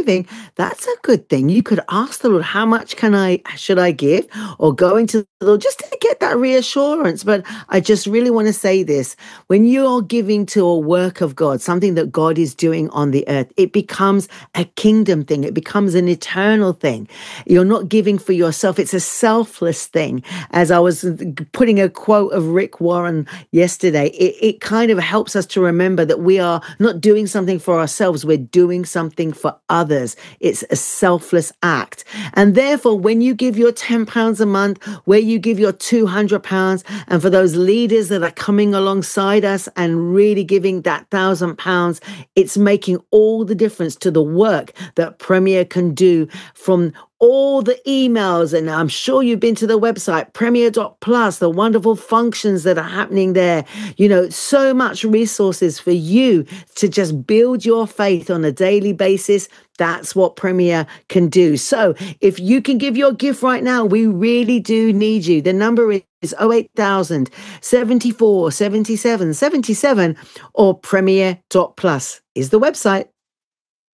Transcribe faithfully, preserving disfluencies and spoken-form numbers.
giving, that's a good thing. You could ask the Lord, how much can I, should I give? Or going to the Lord just to get that reassurance. But I just really want to say this. When you're giving to a work of God, something that God is doing on the earth, it becomes a kingdom thing. It becomes an eternal thing. You're not giving for yourself. It's a selfless thing. As I was putting a quote of Rick Warren yesterday, it, it kind of helps us to remember that we are not doing something for ourselves. We're doing something for others. It's a selfless act. And therefore, when you give your ten pounds a month, where you give your two hundred pounds, and for those leaders that are coming alongside us and really giving that one thousand pounds, it's making all the difference to the work that Premier can do from all the emails. And I'm sure you've been to the website, premier dot plus, the wonderful functions that are happening there. You know, so much resources for you to just build your faith on a daily basis. That's what Premier can do. So if you can give your gift right now, we really do need you. The number is is oh eight thousand, seventy-four, seventy-seven, seventy-seven, or premier dot plus is the website.